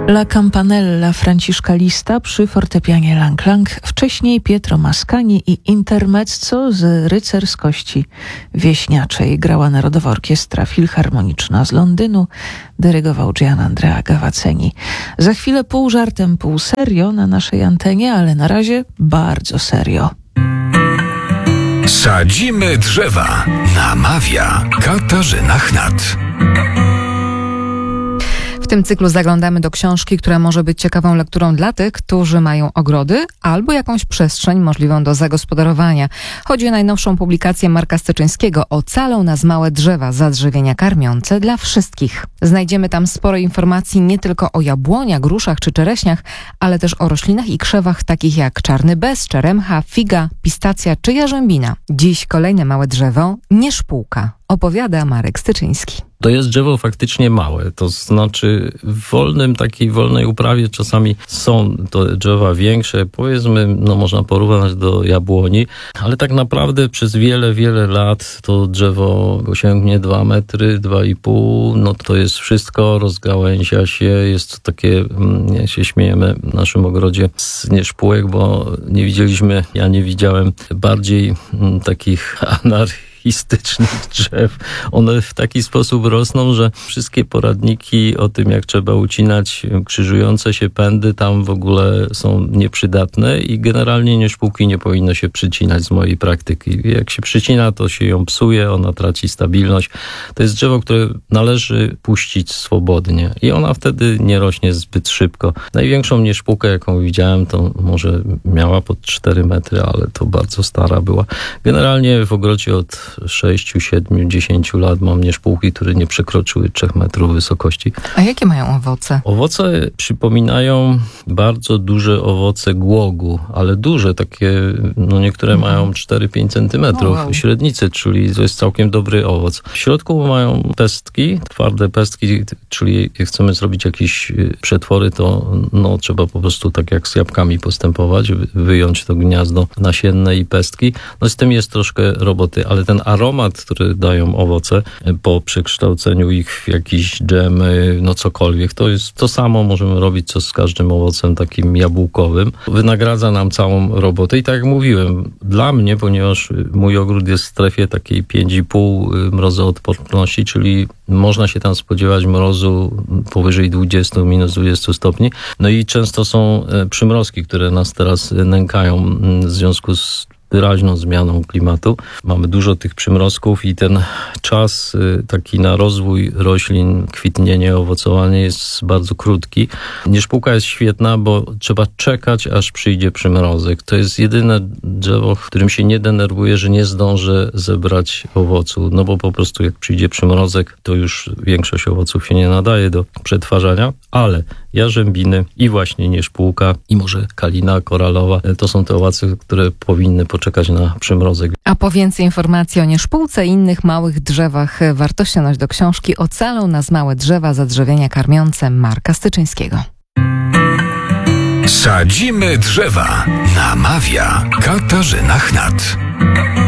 La Campanella Franciszka Lista przy fortepianie Lang Lang, wcześniej Pietro Mascagni i intermezzo z rycerskości wieśniaczej. Grała Narodowa Orkiestra Filharmoniczna z Londynu, dyrygował Gianandrea Gavazzeni. Za chwilę pół żartem, pół serio na naszej antenie, ale na razie bardzo serio. Sadzimy drzewa. Namawia Katarzyna Chnat. W tym cyklu zaglądamy do książki, która może być ciekawą lekturą dla tych, którzy mają ogrody albo jakąś przestrzeń możliwą do zagospodarowania. Chodzi o najnowszą publikację Marka Styczyńskiego Ocalą nas małe drzewa, zadrzewienia karmiące dla wszystkich. Znajdziemy tam sporo informacji nie tylko o jabłoniach, gruszach czy czereśniach, ale też o roślinach i krzewach takich jak czarny bez, czeremcha, figa, pistacja czy jarzębina. Dziś kolejne małe drzewo, nieszpółka. Opowiada Marek Styczyński. To jest drzewo faktycznie małe, to znaczy w takiej wolnej uprawie czasami są to drzewa większe, powiedzmy, można porównać do jabłoni, ale tak naprawdę przez wiele, wiele lat to drzewo osiągnie 2 metry, 2,5, to jest wszystko, rozgałęzia się, jest to takie, się śmiejemy w naszym ogrodzie z nieszpółek, bo ja nie widziałem bardziej takich anarchistycznych drzew. One w taki sposób rosną, że wszystkie poradniki o tym, jak trzeba ucinać krzyżujące się pędy, tam w ogóle są nieprzydatne i generalnie nieszpółki nie powinno się przycinać z mojej praktyki. Jak się przycina, to się ją psuje, ona traci stabilność. To jest drzewo, które należy puścić swobodnie i ona wtedy nie rośnie zbyt szybko. Największą nieszpółkę, jaką widziałem, to może miała pod 4 metry, ale to bardzo stara była. Generalnie w ogrodzie od 6, 7, 10 lat mam nieszpółki, które nie przekroczyły 3 metrów wysokości. A jakie mają owoce? Owoce przypominają bardzo duże owoce głogu, ale duże, takie, niektóre mają 4-5 centymetrów średnicy, czyli to jest całkiem dobry owoc. W środku mają pestki, twarde pestki, czyli jak chcemy zrobić jakieś przetwory, to trzeba po prostu tak jak z jabłkami postępować, wyjąć to gniazdo nasienne i pestki. Z tym jest troszkę roboty, ale ten aromat, który dają owoce po przekształceniu ich w jakieś dżemy, cokolwiek, to jest to samo możemy robić, co z każdym owocem takim jabłkowym. Wynagradza nam całą robotę i tak jak mówiłem, dla mnie, ponieważ mój ogród jest w strefie takiej 5,5 mrozoodporności, czyli można się tam spodziewać mrozu powyżej 20, minus 20 stopni. I często są przymrozki, które nas teraz nękają w związku z wyraźną zmianą klimatu. Mamy dużo tych przymrozków i ten czas taki na rozwój roślin, kwitnienie, owocowanie jest bardzo krótki. Nieszpółka jest świetna, bo trzeba czekać, aż przyjdzie przymrozek. To jest jedyne drzewo, w którym się nie denerwuję, że nie zdążę zebrać owocu. Bo po prostu jak przyjdzie przymrozek, to już większość owoców się nie nadaje do przetwarzania, ale jarzębiny i właśnie nieszpółka i może kalina koralowa, to są te owoce, które powinny poczekać na przymrozek. A po więcej informacji o nieszpółce i innych małych drzewach warto sięgnąć do książki Ocalą nas małe drzewa, zadrzewienia karmiące Marka Styczyńskiego. Sadzimy drzewa. Namawia Katarzyna Chnat.